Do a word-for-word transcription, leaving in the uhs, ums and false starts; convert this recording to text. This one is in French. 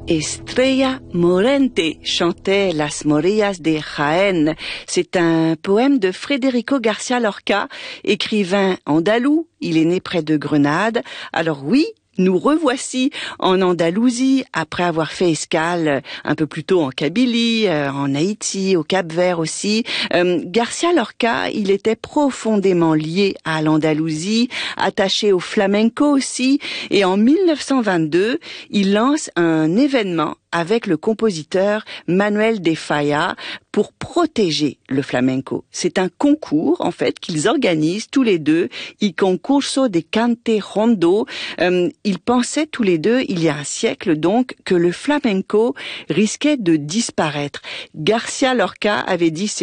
Estrella Morente chantait Las Morillas de Jaén. C'est un poème de Federico García Lorca, écrivain andalou. Il est né près de Grenade. Alors oui, nous revoici en Andalousie après avoir fait escale un peu plus tôt en Kabylie, euh, en Haïti, au Cap-Vert aussi. Euh, García Lorca, il était profondément lié à l'Andalousie, attaché au flamenco aussi. Et en mille neuf cent vingt-deux, il lance un événement avec le compositeur Manuel de Falla pour protéger le flamenco. C'est un concours, en fait, qu'ils organisent tous les deux, Il Concurso de Cante Rondo. Euh, ils pensaient tous les deux, il y a un siècle donc, que le flamenco risquait de disparaître. García Lorca avait dit